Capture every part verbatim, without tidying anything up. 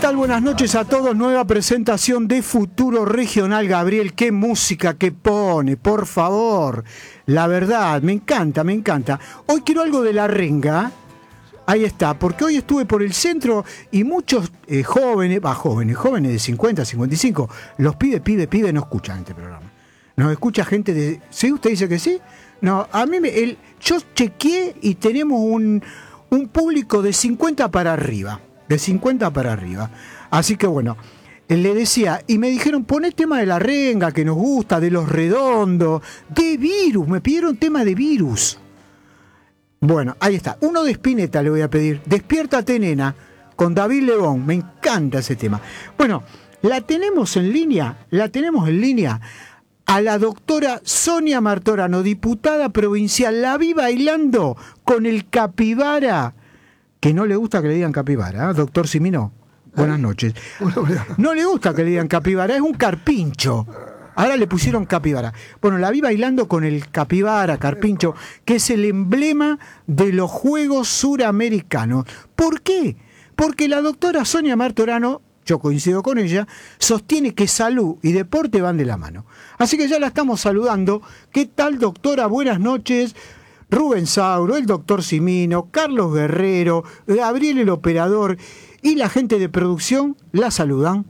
tal? Buenas noches a todos. Nueva presentación de Futuro Regional. Gabriel, qué música que pone, por favor. La verdad, me encanta, me encanta. Hoy quiero algo de la renga. Ahí está, porque hoy estuve por el centro y muchos eh, jóvenes, va, jóvenes, jóvenes de cincuenta, cincuenta y cinco, los pibes, pibes, pibes no escuchan este programa. Nos escucha gente de... ¿Sí? ¿Usted dice que sí? No, a mí me... El, yo chequeé y tenemos un, un público de cincuenta para arriba. De cincuenta para arriba. Así que bueno, le decía, y me dijeron, poné tema de la renga, que nos gusta, de los redondos, de virus, me pidieron tema de virus. Bueno, ahí está. Uno de Spinetta le voy a pedir. Despiértate, nena, con David Lebón. Me encanta ese tema. Bueno, la tenemos en línea, la tenemos en línea a la doctora Sonia Martorano, diputada provincial. La vi bailando con el capibara, que no le gusta que le digan capibara, ¿eh? Doctor Simino, buenas noches. No le gusta que le digan capibara, es un carpincho. Ahora le pusieron capibara. Bueno, la vi bailando con el capibara, carpincho, que es el emblema de los Juegos Suramericanos. ¿Por qué? Porque la doctora Sonia Martorano, yo coincido con ella, sostiene que salud y deporte van de la mano. Así que ya la estamos saludando. ¿Qué tal, doctora? Buenas noches. Rubén Sauro, el doctor Simino, Carlos Guerrero, Gabriel el operador y la gente de producción la saludan.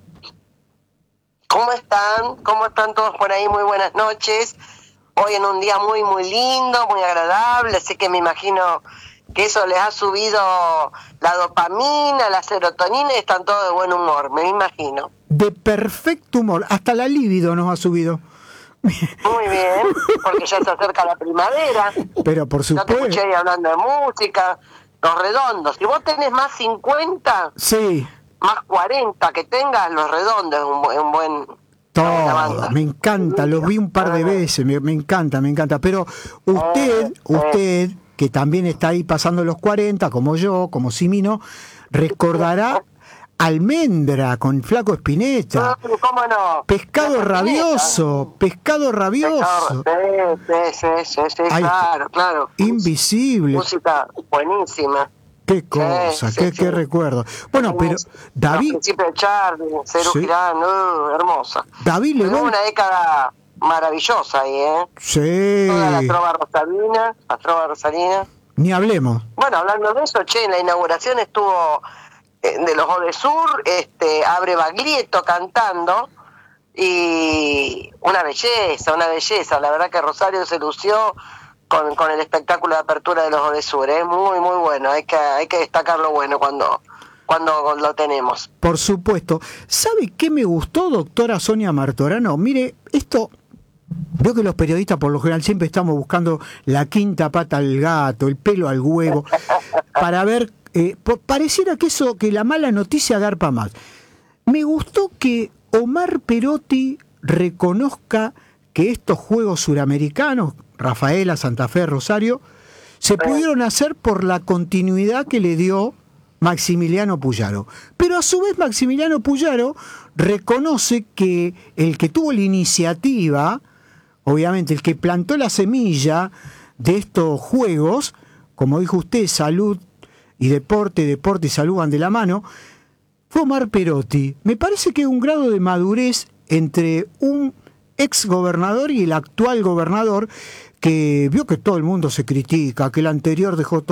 ¿Cómo están? ¿Cómo están todos por ahí? Muy buenas noches. Hoy en un día muy, muy lindo, muy agradable. Así que me imagino que eso les ha subido la dopamina, la serotonina y están todos de buen humor, me imagino. De perfecto humor. Hasta la libido nos ha subido. Muy bien, porque ya se acerca la primavera. Pero por supuesto. Ya te escuché ahí hablando de música, los redondos. Si vos tenés más cincuenta... Sí. Más cuarenta que tengas, los redondos, un, buen, un buen... Todo, me encanta, los vi un par de veces, me, me encanta, me encanta. Pero usted, usted, que también está ahí pasando los cuarenta, como yo, como Simino, recordará Almendra con Flaco Spinetta. ¿Cómo no? Pescado rabioso, pescado rabioso. Sí, sí, sí, sí, Ay, claro, claro. Invisible. Música buenísima. Qué cosa, sí, qué, sí, qué sí. recuerdo. Bueno, pero David... Al principio de Charlie, Cerú sí. Girán, uh, hermosa. David Lebón... Fue una década maravillosa ahí, ¿eh? Sí. Toda la trova rosalina, la trova rosalina. Ni hablemos. Bueno, hablando de eso, che, en la inauguración estuvo eh, de los Odesur, este, Abre Baglietto cantando, y una belleza, una belleza. La verdad que Rosario se lució con, con el espectáculo de apertura de los Odesur, es ¿eh? muy, muy bueno. Hay que, hay que destacar lo bueno cuando, cuando lo tenemos. Por supuesto. ¿Sabe qué me gustó, doctora Sonia Martorano? Mire, esto... Veo que los periodistas por lo general siempre estamos buscando la quinta pata al gato, el pelo al huevo, para ver, eh, pareciera que eso, que la mala noticia garpa más. Me gustó que Omar Perotti reconozca que estos Juegos Suramericanos, Rafaela, Santa Fe, Rosario, se pudieron hacer por la continuidad que le dio Maximiliano Puyaro. Pero a su vez Maximiliano Puyaro reconoce que el que tuvo la iniciativa, obviamente el que plantó la semilla de estos juegos, como dijo usted, salud y deporte, deporte y salud van de la mano, fue Omar Perotti. Me parece que hay un grado de madurez entre un ex gobernador y el actual gobernador, que vio que todo el mundo se critica, que el anterior dejó todo